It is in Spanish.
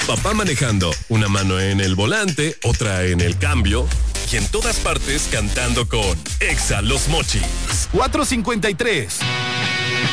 papá manejando, una mano en el volante, otra en el cambio y en todas partes cantando con Exa Los Mochis. 453